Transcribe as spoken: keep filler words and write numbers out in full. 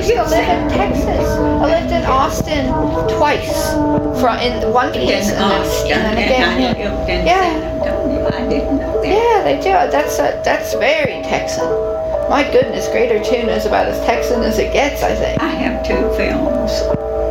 used to live in Texas. I lived in Austin twice, from in one piece, and then, and then again. Yeah. yeah. I didn't know that. Yeah, they do. That's a, that's very Texan. My goodness, Greater Tuna is about as Texan as it gets, I think. I have two films.